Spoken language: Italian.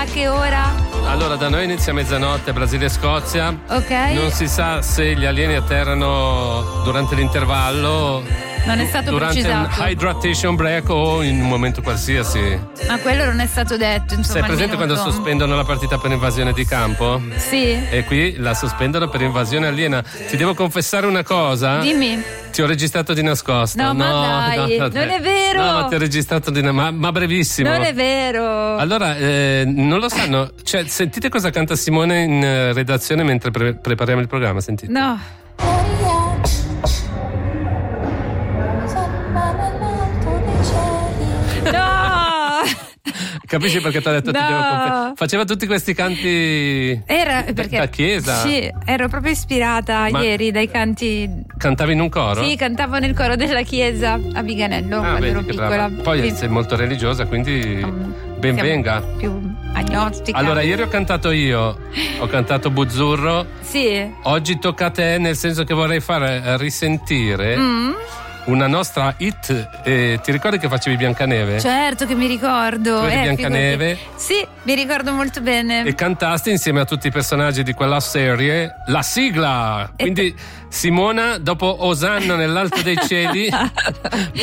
che ora? Allora, da noi inizia mezzanotte, Brasile e Scozia. Ok. Non si sa se gli alieni atterrano durante l'intervallo, Non è stato durante precisato. un hydration break o in un momento qualsiasi. Ma quello non è stato detto, insomma. Sei presente quando sospendono la partita per invasione di campo? Sì. E qui la sospendono per invasione aliena. Ti devo confessare una cosa? Dimmi. Ti ho registrato di nascosto. No, ma dai, non è vero. No, ma ti ho registrato di nascosto, ma brevissimo. Non è vero. Allora, non lo sanno. Cioè, sentite cosa canta Simone in redazione mentre prepariamo il programma, sentite. No. No! Capisci perché ti ho detto No. ti devo confessare? Faceva tutti questi canti Era perché da chiesa. Sì, ero proprio ispirata Ma- ieri dai canti. Cantavi in un coro? Sì, cantavo nel coro della chiesa a Viganello quando vedi ero che piccola. brava. Poi Sì. sei molto religiosa, quindi ben Siamo venga. più agnostica. Allora, ieri ho cantato io, ho cantato Buzzurro. Sì. Oggi tocca a te, nel senso che vorrei far risentire una nostra hit. Ti ricordi che facevi Biancaneve? Certo che mi ricordo. Tu eri Biancaneve? figurati. Sì, mi ricordo molto bene. E cantaste insieme a tutti i personaggi di quella serie la sigla. Quindi Simona, dopo Osanna nell'alto dei cieli,